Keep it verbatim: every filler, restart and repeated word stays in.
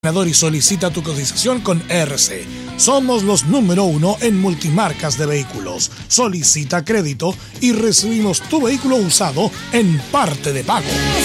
Y solicita tu cotización con R C. Somos los número uno en multimarcas de vehículos. Solicita crédito y recibimos tu vehículo usado en parte de pago.